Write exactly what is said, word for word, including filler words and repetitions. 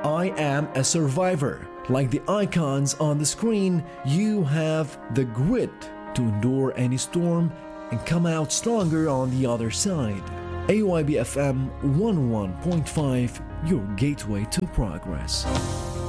I am a survivor. Like the icons on the screen, you have the grit to endure any storm and come out stronger on the other side. A Y B F M one oh one point five, your gateway to progress.